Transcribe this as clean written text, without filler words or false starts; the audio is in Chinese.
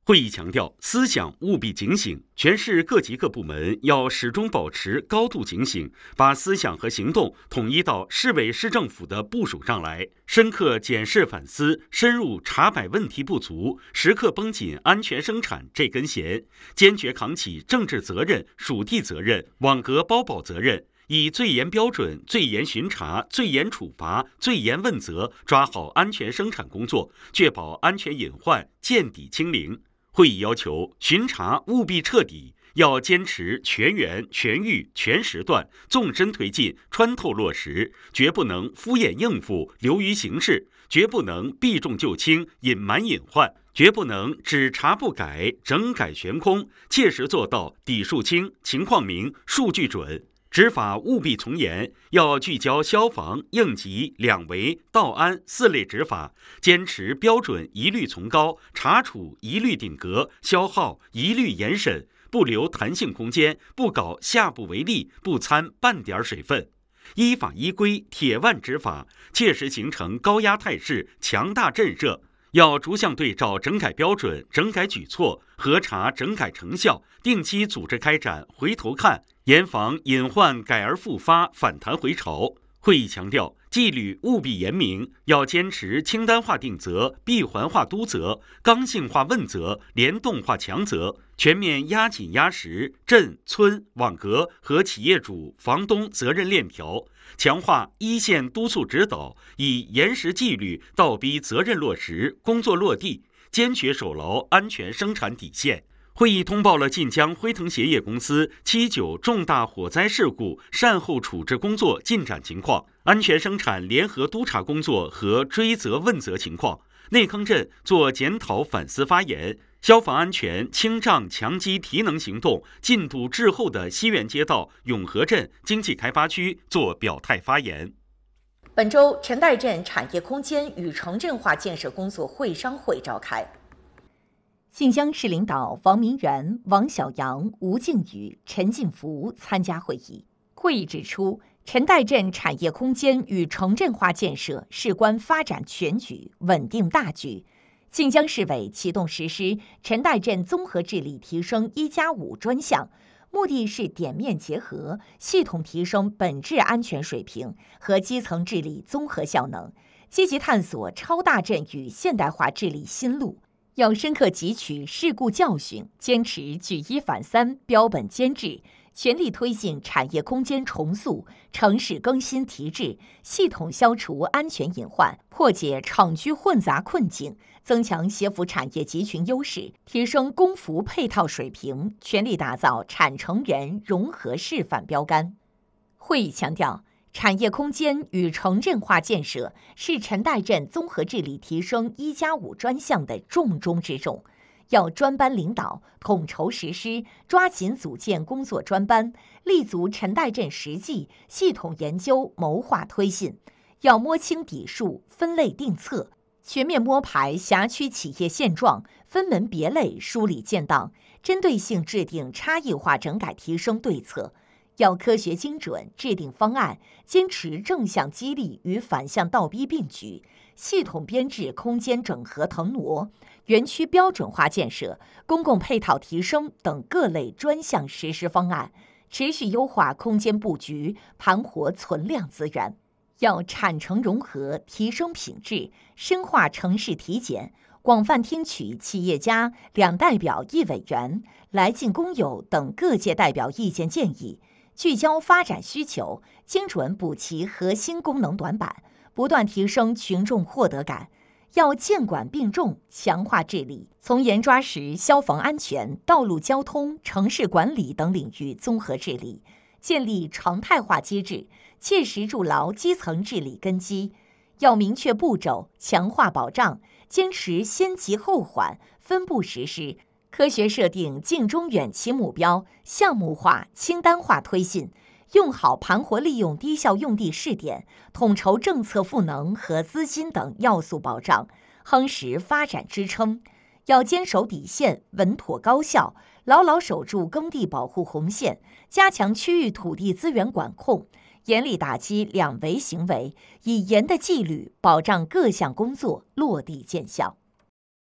会议强调，思想务必警醒，全市各级各部门要始终保持高度警醒，把思想和行动统一到市委市政府的部署上来，深刻检视反思，深入查摆问题不足，时刻绷紧安全生产这根弦，坚决扛起政治责任、属地责任、网格包保责任，以最严标准、最严巡查、最严处罚、最严问责抓好安全生产工作，确保安全隐患见底清零。会议要求，巡查务必彻底，要坚持全员、全域、全时段，纵深推进，穿透落实，绝不能敷衍应付、流于形式，绝不能避重就轻、隐瞒隐患，绝不能只查不改、整改悬空，切实做到底数清、情况明、数据准。执法务必从严，要聚焦消防、应急、两维、道安4类执法，坚持标准一律从高，查处一律顶格，消耗一律严审，不留弹性空间，不搞下不为例，不掺半点水分。依法依规，铁腕执法，切实形成高压态势，强大震慑。要逐项对照整改标准、整改举措，核查整改成效，定期组织开展回头看，严防隐患改而复发、反弹回潮。会议强调，纪律务必严明，要坚持清单化定责、闭环化督责、刚性化问责、联动化强责，全面压紧压实镇、村、网格和企业主、房东责任链条，强化一线督促指导，以严实纪律倒逼责任落实、工作落地，坚决守牢安全生产底线。会议通报了晋江辉腾鞋业公司7·9重大火灾事故善后处置工作进展情况、安全生产联合督查工作和追责问责情况。内坑镇做检讨反思发言，消防安全清障强基提能行动进度滞后的西园街道永和镇经济开发区做表态发言。 本周，陈岱镇产业空间与城镇化建设工作会商会召开。信江市领导王明元、王小阳、吴靖宇、陈进福参加会议。会议指出，陈岱镇产业空间与城镇化建设事关发展全局、稳定大局。信江市委启动实施陈岱镇综合治理提升1+5专项，目的是点面结合，系统提升本质安全水平和基层治理综合效能，积极探索超大镇与现代化治理新路。要深刻汲取事故教训，坚持举一反三、标本兼治，全力推进产业空间重塑、城市更新提质，系统消除安全隐患，破解厂区混杂困境，增强协服产业集群优势，提升工服配套水平，全力打造产成人融合示范标杆。会议强调，产业空间与城镇化建设是陈岱镇综合治理提升1+5专项的重中之重，要专班领导，统筹实施，抓紧组建工作专班，立足陈岱镇实际，系统研究，谋划推进。要摸清底数，分类定策，全面摸排辖区企业现状，分门别类梳理建档，针对性制定差异化整改提升对策。要科学精准制定方案，坚持正向激励与反向倒逼并举，系统编制空间整合腾挪、园区标准化建设、公共配套提升等各类专项实施方案，持续优化空间布局，盘活存量资源。要产城融合，提升品质，深化城市体检，广泛听取企业家、2代表1委员、来晋工友等各界代表意见建议，聚焦发展需求，精准补齐核心功能短板，不断提升群众获得感。要监管并重，强化治理，从严抓实消防安全、道路交通、城市管理等领域综合治理，建立常态化机制，切实筑牢基层治理根基。要明确步骤，强化保障，坚持先急后缓，分步实施，科学设定近中远期目标，项目化、清单化推进，用好盘活利用低效用地试点，统筹政策赋能和资金等要素保障，夯实发展支撑。要坚守底线，稳妥高效，牢牢守住耕地保护红线，加强区域土地资源管控，严厉打击2违行为，以严的纪律保障各项工作落地见效。